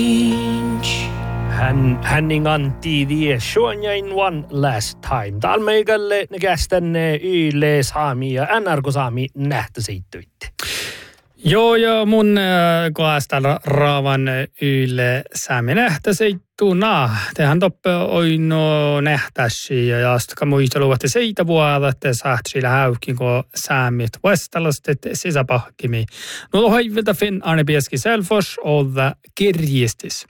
Hänning anti the Shonjain one last time. Täällä meikälle kästän Yle Saami ja NRK Saami nähtäsiittyitte. Joo, ja mun koasta raavan Yle Saami nähtäsiittuna. Tehän toppe oino nähtäsi ja jastaka muisteluvatte seitä vuoda, että saatsilla häukin kun Saamit vastalastet sisäpahkimi. No hoivilta Finn Arne Pieski Selfors olla kirjistis.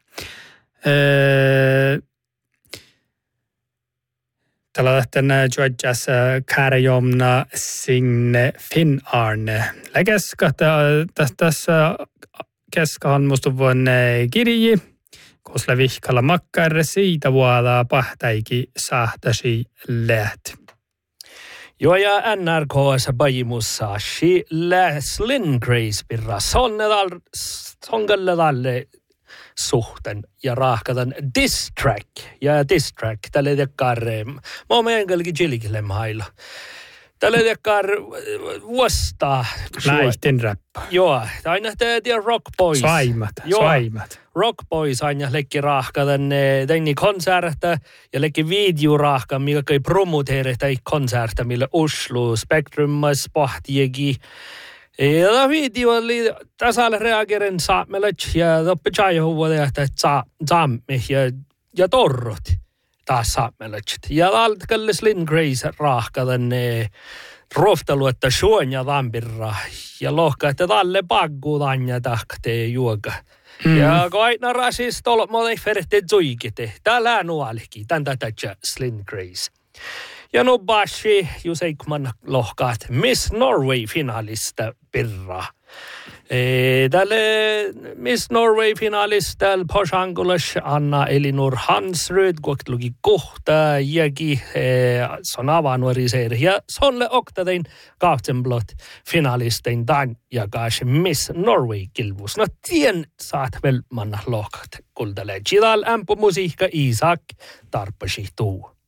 Tällä lähtien juodjas kärjomna sinne Finn Arne. Tässä keskahan musta vuonne kirji, koska vihkalla makkar siitä vuoda pahtaiki sahtasi lähti. Joo, ja NRK:ssa bajimussa si läs Lindgrace pirra songalle suhten ja rahkatan diss track tälle tekkar mä meenkalki chillikille mailla tälle tekkar vuosta lähtin räppä. Joo, aina tiedä Rock Boys Svaimat Rock Boys aina lekki rahkatan teini konserta ja lekki video rahka mikä kai promoteere tai konserta millä Oslo Spectrumas pohtiegi. Ja video oli tasalle reagerin saammelet ja toppechai huvuoda että saamme ja torrot taas saammelet. Ja altkallis Lindgrace rahkadan roftelu että suonja vampirra ja lohka että talle pagguudan ja tahtee juoka. Ja koina rasis tolmoille ferti zuikite. Täällä nuolki tän tätä Lindgrace. Ja no bashi Juseikman lohkaat Miss Norway finalista pirra. Tälle Miss Norway finalista Poshangulas Anna Elinor Hansrud koklugi kohta jägi son avanuoriseer ja sonle oktadein kahtsenblot finalistein dan ja kaas Miss Norway kilvus. No tien saat vel manna lohkat kuldale. Chidal ampu musiikka Isak tarpasi tuu.